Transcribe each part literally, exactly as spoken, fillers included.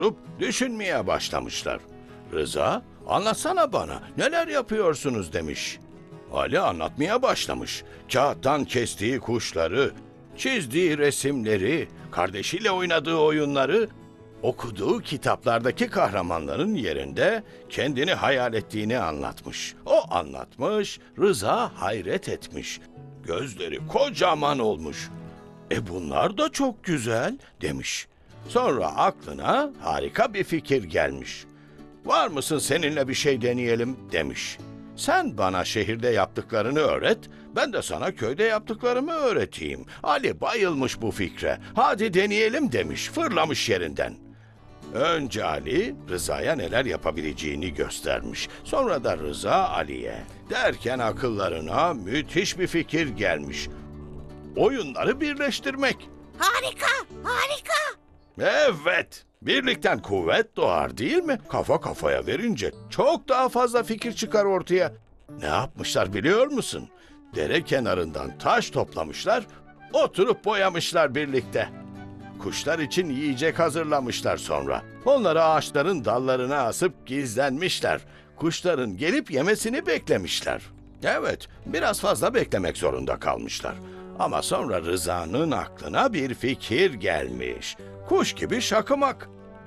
düşünmeye başlamışlar. Rıza, anlatsana bana, neler yapıyorsunuz demiş. Ali anlatmaya başlamış. Kağıttan kestiği kuşları, çizdiği resimleri, kardeşiyle oynadığı oyunları, okuduğu kitaplardaki kahramanların yerinde kendini hayal ettiğini anlatmış. O anlatmış, Rıza hayret etmiş. Gözleri kocaman olmuş. E bunlar da çok güzel demiş. Sonra aklına harika bir fikir gelmiş. Var mısın seninle bir şey deneyelim demiş. Sen bana şehirde yaptıklarını öğret, ben de sana köyde yaptıklarımı öğreteyim. Ali bayılmış bu fikre. Hadi deneyelim demiş, fırlamış yerinden. Önce Ali, Rıza'ya neler yapabileceğini göstermiş. Sonra da Rıza Ali'ye. Derken akıllarına müthiş bir fikir gelmiş. Oyunları birleştirmek. Harika, harika. Evet, birlikten kuvvet doğar değil mi? Kafa kafaya verince çok daha fazla fikir çıkar ortaya. Ne yapmışlar biliyor musun? Dere kenarından taş toplamışlar, oturup boyamışlar birlikte. Kuşlar için yiyecek hazırlamışlar sonra. Onları ağaçların dallarına asıp gizlenmişler. Kuşların gelip yemesini beklemişler. Evet, biraz fazla beklemek zorunda kalmışlar. Ama sonra Rıza'nın aklına bir fikir gelmiş. Kuş gibi şakımak.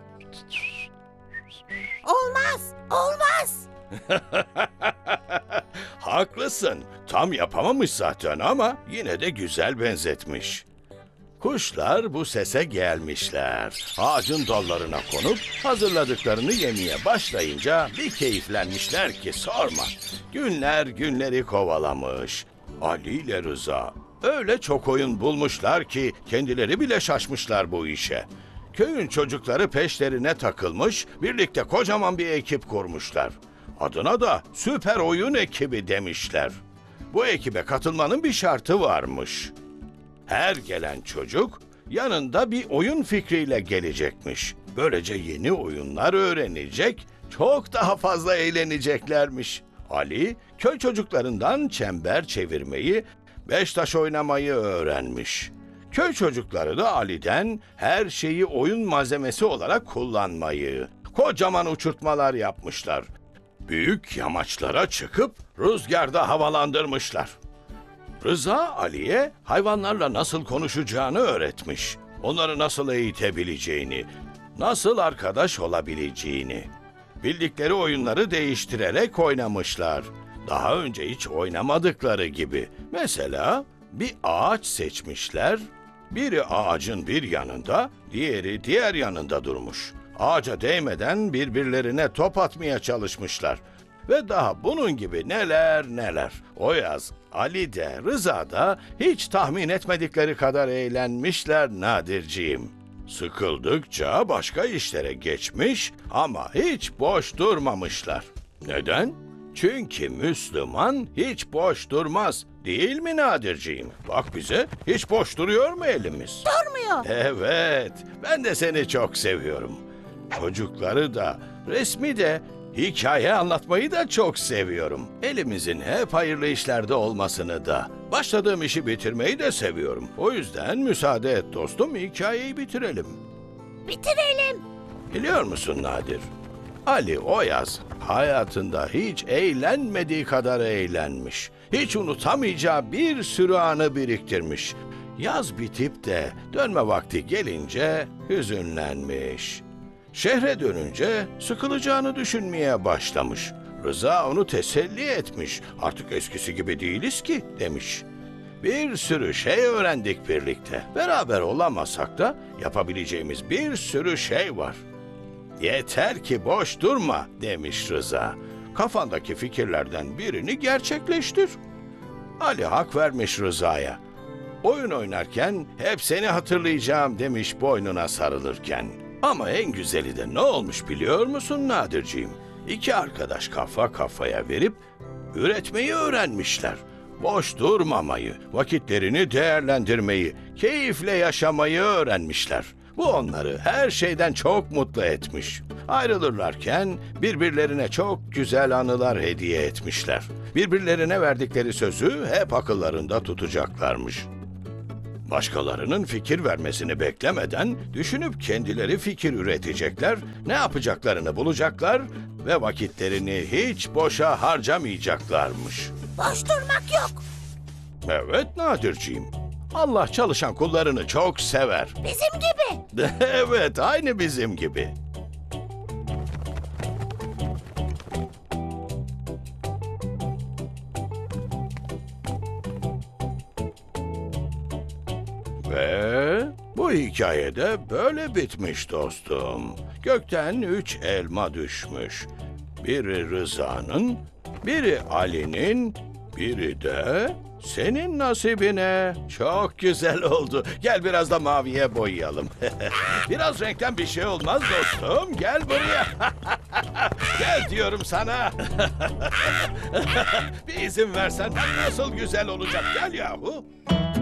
Olmaz, olmaz. Haklısın. Tam yapamamış zaten ama yine de güzel benzetmiş. Kuşlar bu sese gelmişler. Ağacın dallarına konup hazırladıklarını yemeye başlayınca bir keyiflenmişler ki sorma. Günler günleri kovalamış. Ali ile Rıza öyle çok oyun bulmuşlar ki kendileri bile şaşmışlar bu işe. Köyün çocukları peşlerine takılmış, birlikte kocaman bir ekip kurmuşlar. Adına da Süper Oyun Ekibi demişler. Bu ekibe katılmanın bir şartı varmış. Her gelen çocuk yanında bir oyun fikriyle gelecekmiş. Böylece yeni oyunlar öğrenecek, çok daha fazla eğleneceklermiş. Ali, köy çocuklarından çember çevirmeyi, beş taş oynamayı öğrenmiş. Köy çocukları da Ali'den her şeyi oyun malzemesi olarak kullanmayı, kocaman uçurtmalar yapmışlar. Büyük yamaçlara çıkıp rüzgarda havalandırmışlar. Rıza Ali'ye hayvanlarla nasıl konuşacağını öğretmiş. Onları nasıl eğitebileceğini, nasıl arkadaş olabileceğini. Bildikleri oyunları değiştirerek oynamışlar. Daha önce hiç oynamadıkları gibi. Mesela bir ağaç seçmişler. Biri ağacın bir yanında, diğeri diğer yanında durmuş. Ağaca değmeden birbirlerine top atmaya çalışmışlar. Ve daha bunun gibi neler neler. O yaz Ali de Rıza da hiç tahmin etmedikleri kadar eğlenmişler Nadirciğim. Sıkıldıkça başka işlere geçmiş ama hiç boş durmamışlar. Neden? Çünkü Müslüman hiç boş durmaz. Değil mi Nadirciğim? Bak bize, hiç boş duruyor mu elimiz? Durmuyor. Evet, ben de seni çok seviyorum. Çocukları da, resmi de, hikaye anlatmayı da çok seviyorum. Elimizin hep hayırlı işlerde olmasını da. Başladığım işi bitirmeyi de seviyorum. O yüzden müsaade et dostum, hikayeyi bitirelim. Bitirelim. Biliyor musun Nadir? Ali o yaz hayatında hiç eğlenmediği kadar eğlenmiş. Hiç unutamayacağı bir sürü anı biriktirmiş. Yaz bitip de dönme vakti gelince hüzünlenmiş. Şehre dönünce sıkılacağını düşünmeye başlamış. Rıza onu teselli etmiş. Artık eskisi gibi değiliz ki demiş. Bir sürü şey öğrendik birlikte. Beraber olamasak da yapabileceğimiz bir sürü şey var. Yeter ki boş durma demiş Rıza. Kafandaki fikirlerden birini gerçekleştir. Ali hak vermiş Rıza'ya. Oyun oynarken hep seni hatırlayacağım demiş boynuna sarılırken. Ama en güzeli de ne olmuş biliyor musun Nadirciğim? İki arkadaş kafa kafaya verip üretmeyi öğrenmişler. Boş durmamayı, vakitlerini değerlendirmeyi, keyifle yaşamayı öğrenmişler. Bu onları her şeyden çok mutlu etmiş. Ayrılırlarken birbirlerine çok güzel anılar hediye etmişler. Birbirlerine verdikleri sözü hep akıllarında tutacaklarmış. Başkalarının fikir vermesini beklemeden düşünüp kendileri fikir üretecekler, ne yapacaklarını bulacaklar ve vakitlerini hiç boşa harcamayacaklarmış. Boş durmak yok. Evet Nadirciğim. Allah çalışan kullarını çok sever. Bizim gibi. Evet, aynı bizim gibi. Ve bu hikayede böyle bitmiş dostum. Gökten üç elma düşmüş. Biri Rıza'nın, biri Ali'nin, biri de senin nasibine. Çok güzel oldu. Gel biraz da maviye boyayalım. Biraz renkten bir şey olmaz dostum. Gel buraya. Gel diyorum sana. Bir izin versen nasıl güzel olacak. Gel yahu.